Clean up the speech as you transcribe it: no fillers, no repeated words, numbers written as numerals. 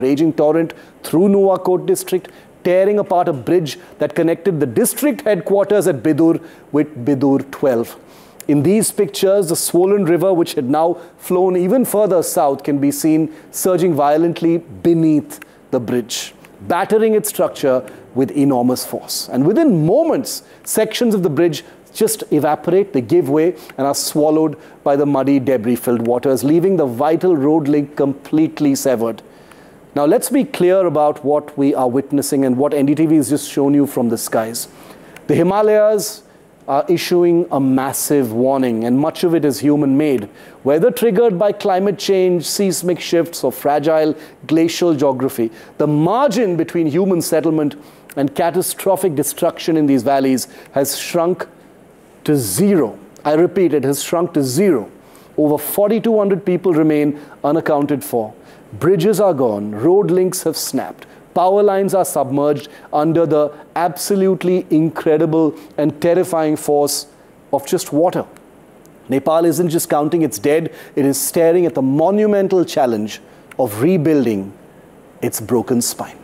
raging torrent through Nuwakot district, tearing apart a bridge that connected the district headquarters at Bidur with Bidur 12. In these pictures, the swollen river, which had now flown even further south, can be seen surging violently beneath the bridge, battering its structure with enormous force. And within moments, sections of the bridge just evaporate, they give way and are swallowed by the muddy, debris-filled waters, leaving the vital road link completely severed. Now, let's be clear about what we are witnessing and what NDTV has just shown you from the skies. The Himalayas are issuing a massive warning, and much of it is human-made, whether triggered by climate change, seismic shifts, or fragile glacial geography. The margin between human settlement and catastrophic destruction in these valleys has shrunk to zero. I repeat, it has shrunk to zero. Over 4,200 people remain unaccounted for. Bridges are gone, road links have snapped, power lines are submerged under the absolutely incredible and terrifying force of just water. Nepal isn't just counting its dead, it is staring at the monumental challenge of rebuilding its broken spine.